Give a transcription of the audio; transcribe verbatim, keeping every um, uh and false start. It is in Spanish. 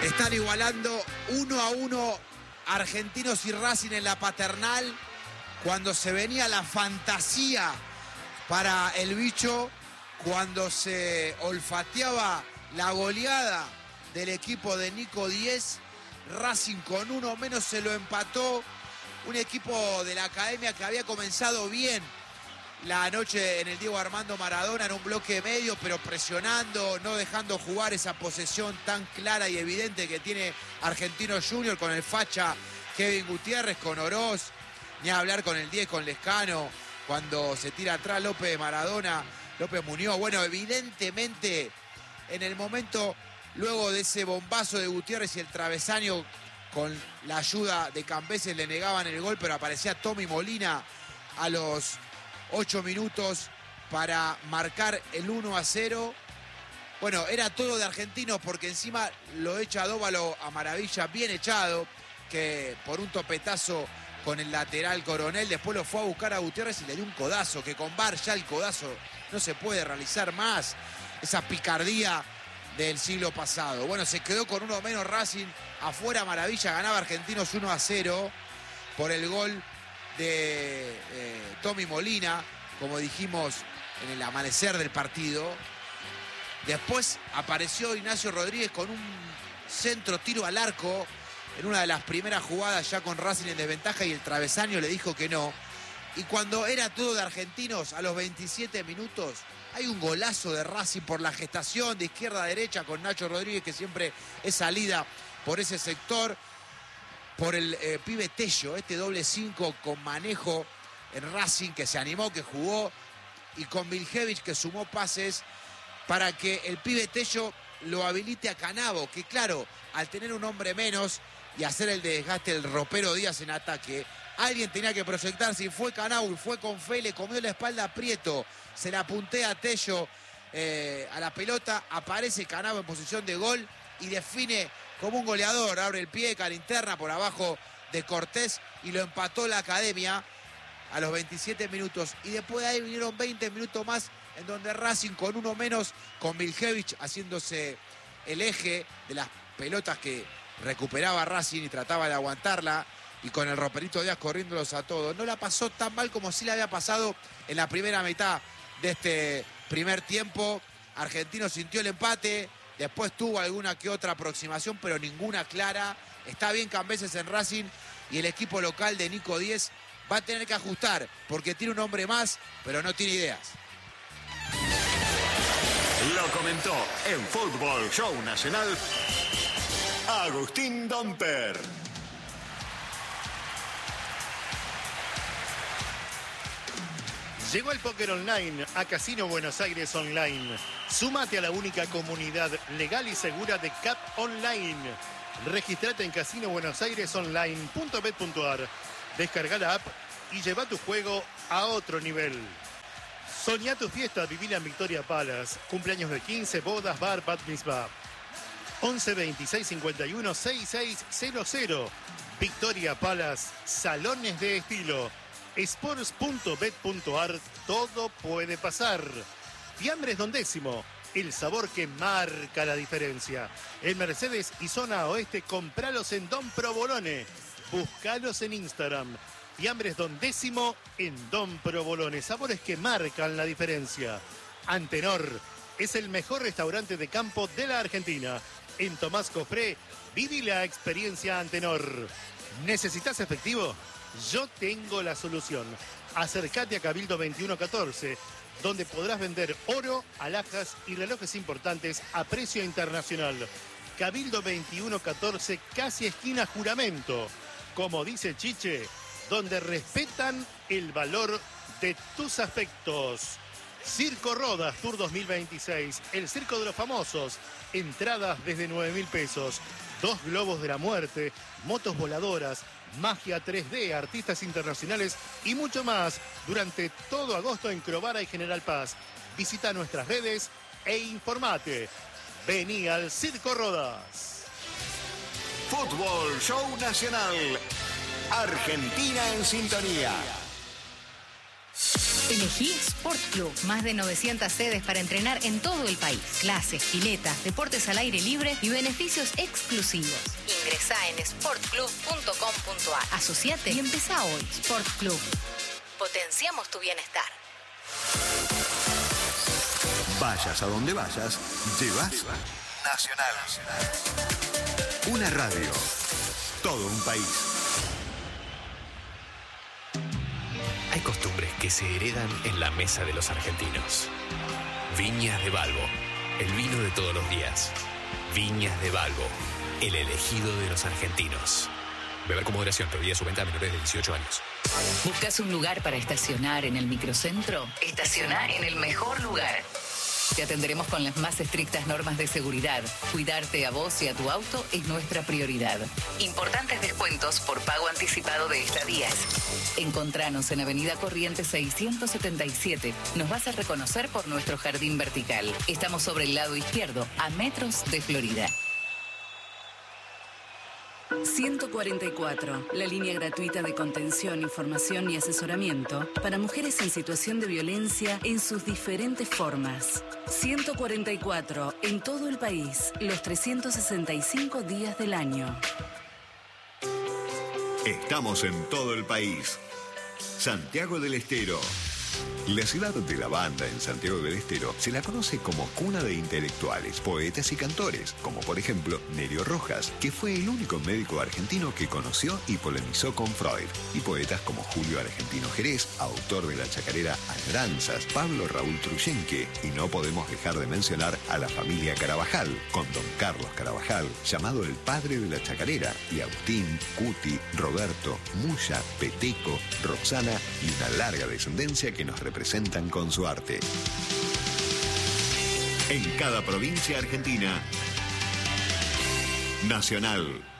Están igualando uno a uno Argentinos y Racing en la Paternal, cuando se venía la fantasía para el bicho, cuando se olfateaba la goleada del equipo de Nico Díez. Racing con uno menos se lo empató. Un equipo de la academia que había comenzado bien la noche en el Diego Armando Maradona, en un bloque medio, pero presionando, no dejando jugar esa posesión tan clara y evidente que tiene Argentinos Junior con el facha Kevin Gutiérrez, con Oroz, ni hablar con el diez, con Lescano, cuando se tira atrás López de Maradona, López Muñoz. Bueno, evidentemente en el momento, luego de ese bombazo de Gutiérrez y el travesaño, con la ayuda de Cambeses le negaban el gol, pero aparecía Tommy Molina a los ocho minutos para marcar el uno a cero. Bueno, era todo de Argentinos, porque encima lo echa Dóvalo a maravilla, bien echado, que por un topetazo con el lateral Coronel, después lo fue a buscar a Gutiérrez y le dio un codazo, que con V A R ya el codazo no se puede realizar más. Esa picardía del siglo pasado. Bueno, se quedó con uno menos Racing, afuera maravilla, ganaba Argentinos uno a cero por el gol de eh, Tommy Molina, como dijimos en el amanecer del partido. Después apareció Ignacio Rodríguez con un centro tiro al arco en una de las primeras jugadas, ya con Racing en desventaja, y el travesaño le dijo que no. Y cuando era todo de Argentinos, a los veintisiete minutos, hay un golazo de Racing por la gestación de izquierda a derecha con Nacho Rodríguez, que siempre es salida por ese sector, por el eh, pibe Tello, este doble cinco con manejo en Racing, que se animó, que jugó, y con Viljevic, que sumó pases para que el pibe Tello lo habilite a Canavo, que claro, al tener un hombre menos y hacer el desgaste del ropero Díaz en ataque, alguien tenía que proyectarse, y fue Canavo, y fue con fe, le comió la espalda a Prieto, se la puntea a Tello eh, a la pelota, aparece Canavo en posición de gol y define como un goleador, abre el pie, calinterna por abajo de Cortés, y lo empató la academia a los veintisiete minutos. Y después de ahí vinieron veinte minutos más, en donde Racing con uno menos, con Viljevic haciéndose el eje de las pelotas que recuperaba Racing y trataba de aguantarla, y con el roperito Díaz corriéndolos a todos. No la pasó tan mal como sí la había pasado en la primera mitad de este primer tiempo. Argentino sintió el empate, después tuvo alguna que otra aproximación, pero ninguna clara. Está bien Cambeses en Racing, y el equipo local de Nico Díez va a tener que ajustar, porque tiene un hombre más, pero no tiene ideas. Lo comentó en Fútbol Show Nacional Agustín Domper. Llegó el póker online a Casino Buenos Aires Online. Súmate a la única comunidad legal y segura de C A P Online. Registrate en casino buenos aires online punto bet punto ar. Descarga la app y lleva tu juego a otro nivel. Soñá tu fiesta, vivila en Victoria Palace. Cumpleaños de quince, bodas, bar, bat mitzvah. once veintiséis cincuenta y uno sesenta y seis cero cero. Victoria Palace, salones de estilo. sports punto bet punto ar, todo puede pasar. Fiambres Don Décimo, el sabor que marca la diferencia. En Mercedes y zona oeste, compralos en Don Provolone. Buscalos en Instagram. Fiambres Don Décimo en Don Provolone, sabores que marcan la diferencia. Antenor es el mejor restaurante de campo de la Argentina. En Tomás Cofré, viví la experiencia Antenor. ¿Necesitas efectivo? Yo tengo la solución. Acércate a Cabildo veintiuno catorce, donde podrás vender oro, alhajas y relojes importantes a precio internacional. Cabildo veintiuno catorce, casi esquina Juramento. Como dice Chiche, donde respetan el valor de tus afectos. Circo Rodas Tour dos mil veintiséis, el circo de los famosos. Entradas desde nueve mil pesos. Dos globos de la muerte, motos voladoras, magia tres D, artistas internacionales y mucho más durante todo agosto en Crovara y General Paz. Visita nuestras redes e informate. Vení al Circo Rodas. Fútbol Show Nacional. Argentina en sintonía. Elegí Sport Club. Más de novecientas sedes para entrenar en todo el país. Clases, piletas, deportes al aire libre y beneficios exclusivos. Ingresá en sport club punto com punto a r. Asociate y empezá hoy. Sport Club. Potenciamos tu bienestar. Vayas a donde vayas, llevas Nacional. Una radio. Todo un país. Hay costumbres que se heredan en la mesa de los argentinos. Viñas de Balbo, el vino de todos los días. Viñas de Balbo, el elegido de los argentinos. Beber con moderación, prohibida su venta a menores de dieciocho años. ¿Buscas un lugar para estacionar en el microcentro? Estaciona en el mejor lugar. Te atenderemos con las más estrictas normas de seguridad. Cuidarte a vos y a tu auto es nuestra prioridad. Importantes descuentos por pago anticipado de estadías. Encontranos en Avenida Corrientes seiscientos setenta y siete. Nos vas a reconocer por nuestro jardín vertical. Estamos sobre el lado izquierdo, a metros de Florida. ciento cuarenta y cuatro, la línea gratuita de contención, información y asesoramiento para mujeres en situación de violencia en sus diferentes formas. ciento cuarenta y cuatro, en todo el país, los trescientos sesenta y cinco días del año. Estamos en todo el país. Santiago del Estero. La ciudad de la banda en Santiago del Estero se la conoce como cuna de intelectuales, poetas y cantores, como por ejemplo Nerio Rojas, que fue el único médico argentino que conoció y polemizó con Freud, y poetas como Julio Argentino Jerez, autor de la chacarera Añoranzas, Pablo Raúl Truyenque, y no podemos dejar de mencionar a la familia Carabajal, con don Carlos Carabajal, llamado el padre de la chacarera, y Agustín, Cuti, Roberto, Muya, Peteco, Roxana y una larga descendencia que nos representan con su arte. En cada provincia argentina, Nacional.